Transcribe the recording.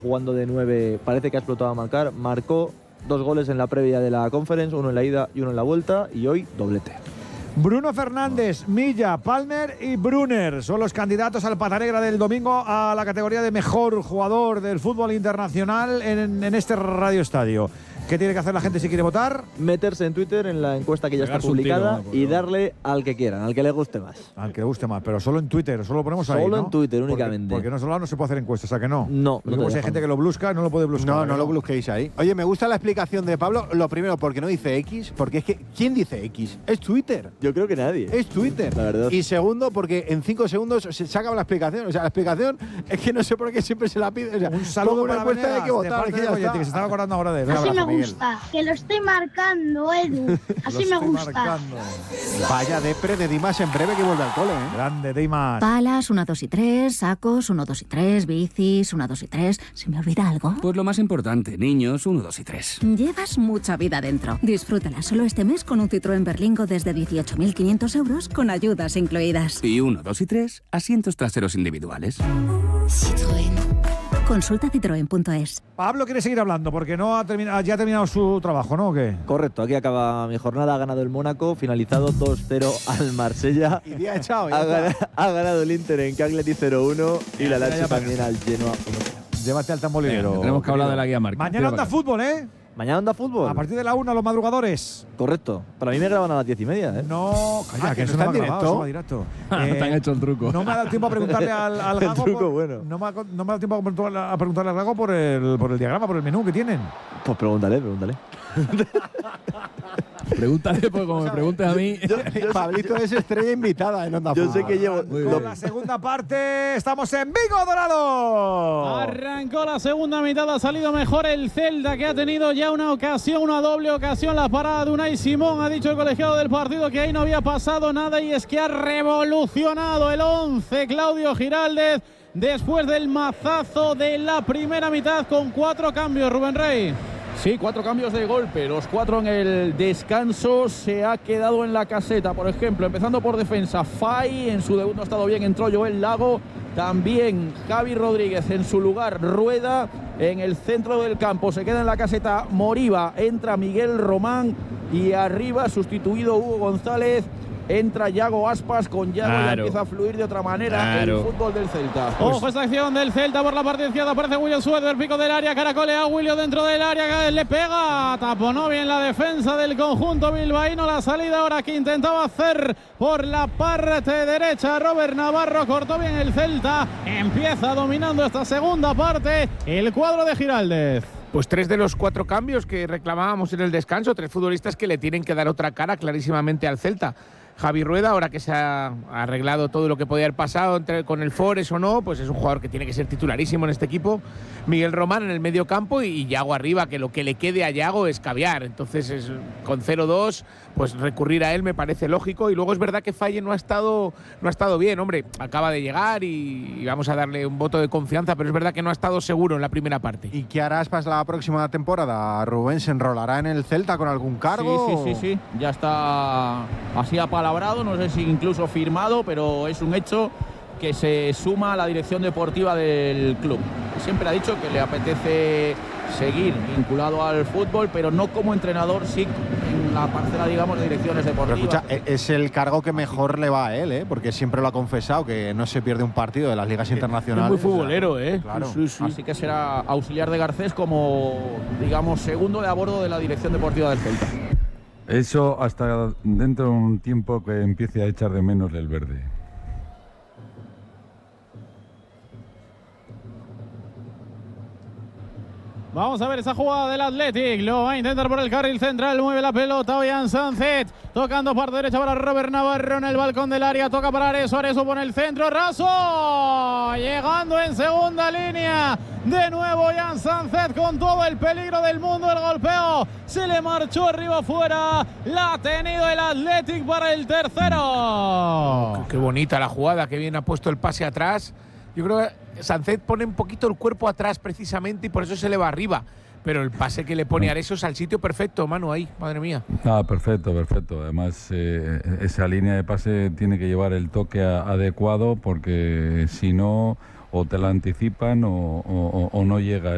jugando de 9, parece que ha explotado a marcar, marcó 2 goles en la previa de la Conference, uno en la ida y uno en la vuelta, y hoy doblete. Bruno Fernández, Milla, Palmer y Brunner son los candidatos al Pata Negra del domingo a la categoría de mejor jugador del fútbol internacional en este Radio Estadio. ¿Qué tiene que hacer la gente si quiere votar? Meterse en Twitter en la encuesta que ya está publicada y darle al que quieran, al que le guste más. Al que le guste más, pero solo en Twitter, solo lo ponemos ahí, Solo ¿no? en Twitter únicamente. Porque en otro lado no se puede hacer encuestas, ¿a que no? No. Porque pues hay gente que lo blusca, no lo puede bluscar. No lo blusquéis ahí. Oye, me gusta la explicación de Pablo. Lo primero, porque no dice X, porque es que ¿quién dice X? Es Twitter. Yo creo que nadie. Es Twitter. La verdad. Y segundo, porque en 5 segundos se acaba la explicación. O sea, la explicación es que no sé por qué siempre se la pide. O sea, un saludo para encuesta hay que votar. que se estaba acordando ahora de él. Así me gusta, que lo estoy marcando, Edu. Así me gusta. Marcando. Vaya depre de Dimas en breve que vuelve al cole, ¿eh? Grande Dimas. Palas, 1, 2 y 3, sacos, 1, 2 y 3, bicis, 1, 2 y 3. ¿Se me olvida algo? Pues lo más importante, niños, 1, 2 y 3. Llevas mucha vida dentro. Disfrútala solo este mes con un Citroën Berlingo desde 18.500 euros con ayudas incluidas. Y 1, 2 y 3, asientos traseros individuales. Citroën. Consulta citroen.es. Pablo quiere seguir hablando porque no ha terminado, ya ha terminado su trabajo, ¿no? ¿O qué? Correcto, aquí acaba mi jornada, ha ganado el Mónaco, finalizado 2-0 al Marsella. Y día echado, ha ganado el Inter en Cagliari 0-1 y la Lazio también al Genoa 1-0. Llévate al tambolinero. Tenemos que hablar de la guía marca. Mañana anda fútbol, ¿eh? Mañana anda fútbol. A partir de la 1 los madrugadores. Correcto. Para mí me graban a las 10:30, ¿eh? No, calla, que no eso no está en va grabado, eso va directo. No te han hecho el truco. No me ha dado tiempo a preguntarle al Gago. El truco, bueno. No me ha dado tiempo a preguntarle al Gago por el diagrama, por el menú que tienen. Pues pregúntale. Pregúntale, porque como me preguntes a mí. Pablito es estrella invitada en Onda Yo Fútbol. sé que llevo. Con la segunda parte, estamos en Vigo, Dorado. Arrancó la segunda mitad, ha salido mejor el Celta, que ha tenido ya una ocasión, una doble ocasión, la parada de Unai Simón. Ha dicho el colegiado del partido que ahí no había pasado nada, y es que ha revolucionado el 11 Claudio Giraldez después del mazazo de la primera mitad con 4 cambios, Rubén Rey. Sí, 4 cambios de golpe, los 4 en el descanso. Se ha quedado en la caseta, por ejemplo, empezando por defensa, Fay, en su debut no ha estado bien, entró Joel Lago, también Javi Rodríguez, en su lugar Rueda. En el centro del campo se queda en la caseta Moriba, entra Miguel Román, y arriba, sustituido Hugo González, entra Yago Aspas. Con Yago ya empieza a fluir de otra manera el fútbol del Celta. Ojo, esta acción del Celta por la parte izquierda. Aparece William Suárez del pico del área. Caracolea a William dentro del área. Le pega. Taponó bien la defensa del conjunto bilbaíno. La salida ahora que intentaba hacer por la parte derecha Robert Navarro. Cortó bien el Celta. Empieza dominando esta segunda parte el cuadro de Giraldez. Pues 3 de los 4 cambios que reclamábamos en el descanso. 3 futbolistas que le tienen que dar otra cara clarísimamente al Celta. Javi Rueda, ahora que se ha arreglado todo lo que podía haber pasado con el Forest o no, pues es un jugador que tiene que ser titularísimo en este equipo. Miguel Román en el medio campo y Yago arriba, que lo que le quede a Yago es caviar. Entonces, con 0-2, pues recurrir a él me parece lógico. Y luego es verdad que Faye no ha estado bien, hombre. Acaba de llegar y vamos a darle un voto de confianza, pero es verdad que no ha estado seguro en la primera parte. ¿Y qué harás para la próxima temporada? ¿Rubén se enrolará en el Celta con algún cargo? Sí. Ya está así apalabrado, no sé si incluso firmado, pero es un hecho que se suma a la dirección deportiva del club. Siempre ha dicho que le apetece seguir vinculado al fútbol, pero no como entrenador, sí en la parcela, digamos, de direcciones deportivas. Pero escucha, es el cargo que mejor le va a él, ¿eh? Porque siempre lo ha confesado, que no se pierde un partido de las ligas internacionales. Es muy futbolero, Claro. Sí. Así que será auxiliar de Garcés como, digamos, segundo de a bordo de la dirección deportiva del Celta. Eso hasta dentro de un tiempo que empiece a echar de menos el verde. Vamos a ver esa jugada del Athletic. Lo va a intentar por el carril central. Mueve la pelota Ollán Sánchez. Tocando parte derecha para Robert Navarro en el balcón del área. Toca para Areso. Areso pone el centro. Raso. Llegando en segunda línea. De nuevo Ollán Sánchez con todo el peligro del mundo. El golpeo se le marchó arriba afuera. La ha tenido el Athletic para el tercero. Qué bonita la jugada. Qué bien ha puesto el pase atrás. Yo creo que Sánchez pone un poquito el cuerpo atrás precisamente y por eso se le va arriba. Pero el pase que le pone a Areso es al sitio perfecto, Manu, ahí, madre mía. Perfecto. Además, esa línea de pase tiene que llevar el toque adecuado porque si no, o te la anticipan o no llega